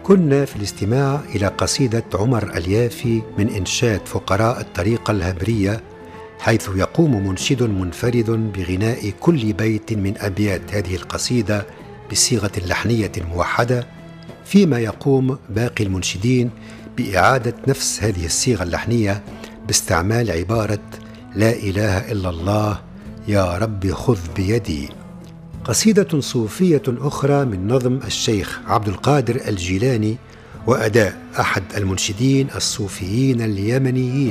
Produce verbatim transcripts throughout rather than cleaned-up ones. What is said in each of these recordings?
كنا في الاستماع إلى قصيدة عمر اليافي من إنشاد فقراء الطريقة الهبرية، حيث يقوم منشد منفرد بغناء كل بيت من أبيات هذه القصيدة بصيغة لحنية موحدة، فيما يقوم باقي المنشدين بإعادة نفس هذه الصيغة اللحنية باستعمال عبارة لا إله إلا الله يا رب خذ بيدي. قصيدة صوفية أخرى من نظم الشيخ عبد القادر الجيلاني وأداء أحد المنشدين الصوفيين اليمنيين.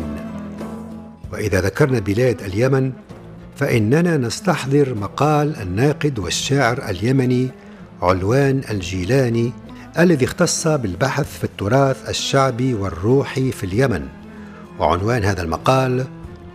وإذا ذكرنا بلاد اليمن فإننا نستحضر مقال الناقد والشاعر اليمني علوان الجيلاني الذي اختص بالبحث في التراث الشعبي والروحي في اليمن، وعنوان هذا المقال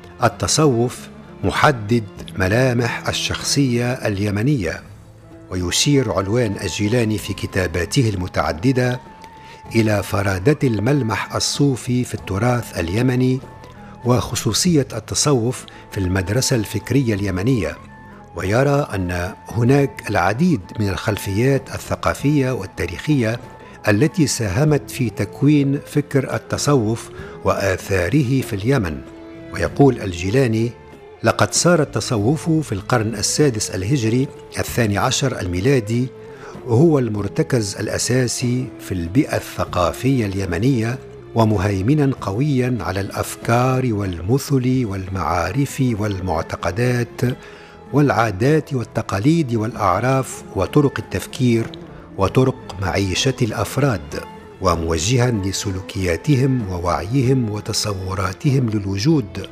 التصوف محدد ملامح الشخصية اليمنية. ويشير علوان الجيلاني في كتاباته المتعددة إلى فرادة الملمح الصوفي في التراث اليمني وخصوصية التصوف في المدرسة الفكرية اليمنية، ويرى أن هناك العديد من الخلفيات الثقافية والتاريخية التي ساهمت في تكوين فكر التصوف وآثاره في اليمن. ويقول الجيلاني: لقد صار التصوف في القرن السادس الهجري الثاني عشر الميلادي هو المرتكز الأساسي في البيئة الثقافية اليمنية، ومهيمنا قويا على الأفكار والمثل والمعارف والمعتقدات والعادات والتقاليد والأعراف وطرق التفكير وطرق معيشة الأفراد، وموجها لسلوكياتهم ووعيهم وتصوراتهم للوجود،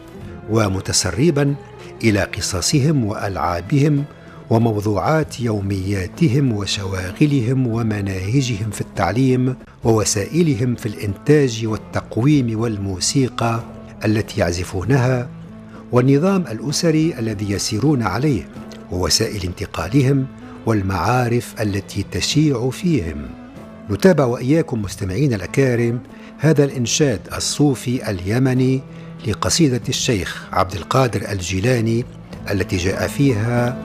ومتسربا إلى قصصهم وألعابهم وموضوعات يومياتهم وشواغلهم ومناهجهم في التعليم ووسائلهم في الإنتاج والتقويم والموسيقى التي يعزفونها، والنظام الأسري الذي يسيرون عليه، ووسائل انتقالهم والمعارف التي تشيع فيهم. نتابع وإياكم مستمعين الأكارم هذا الإنشاد الصوفي اليمني لقصيدة الشيخ عبد القادر الجيلاني التي جاء فيها: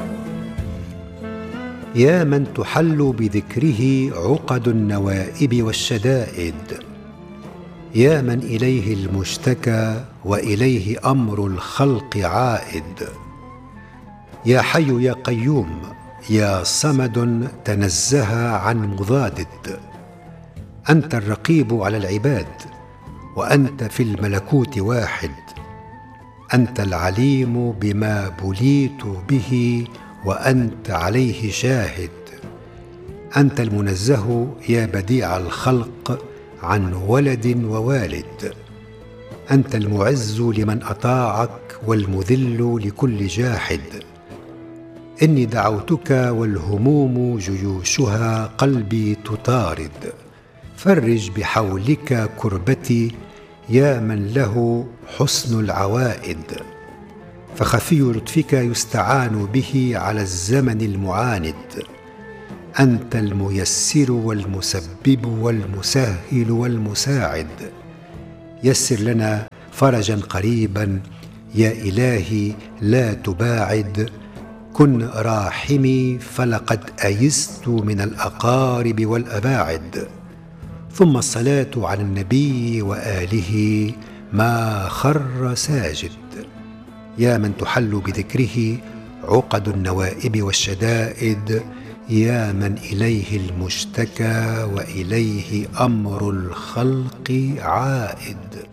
يا من تحل بذكره عقد النوائب والشدائد، يا من إليه المشتكى وإليه أمر الخلق عائد، يا حي يا قيوم يا صمد تنزه عن مضاد، أنت الرقيب على العباد وأنت في الملكوت واحد، أنت العليم بما بليت به وأنت عليه شاهد، أنت المنزه يا بديع الخلق عن ولد ووالد، أنت المعز لمن أطاعك والمذل لكل جاحد، إني دعوتك والهموم جيوشها قلبي تطارد، فرج بحولك كربتي يا من له حسن العوائد، فخفي لطفك يستعان به على الزمن المعاند، أنت الميسر والمسبب والمسهل والمساعد، يسر لنا فرجا قريبا يا إلهي لا تباعد، كن راحمي فلقد أيست من الأقارب والأباعد، ثم الصلاة على النبي وآله ما خر ساجد، يا من تحل بذكره عقد النوائب والشدائد، يا من إليه المشتكى وإليه أمر الخلق عائد.